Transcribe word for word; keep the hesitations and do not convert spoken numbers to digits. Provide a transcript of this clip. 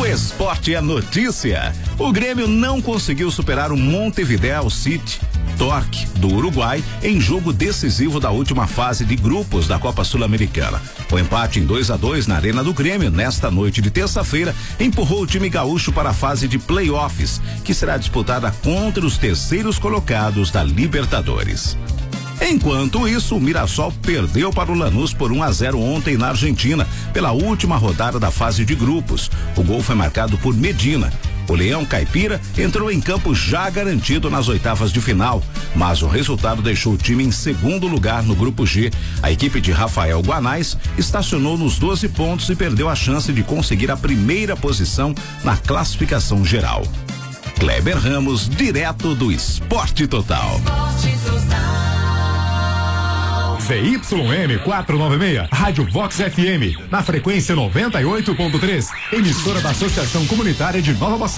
esporte é notícia. O Grêmio não conseguiu superar o Montevideo City Torque do Uruguai em jogo decisivo da última fase de grupos da Copa Sul-Americana. O empate em dois a dois na Arena do Grêmio nesta noite de terça-feira empurrou o time gaúcho para a fase de playoffs, que será disputada contra os terceiros colocados da Libertadores. Enquanto isso, o Mirassol perdeu para o Lanús por um a zero ontem na Argentina, pela última rodada da fase de grupos. O gol foi marcado por Medina. O Leão Caipira entrou em campo já garantido nas oitavas de final, mas o resultado deixou o time em segundo lugar no grupo G. A equipe de Rafael Guanais estacionou nos doze pontos e perdeu a chance de conseguir a primeira posição na classificação geral. Kleber Ramos, direto do Esporte Total. Z Y M quatrocentos e noventa e seis, Rádio Vox F M, na frequência noventa e oito ponto três, emissora da Associação Comunitária de Nova Bassão.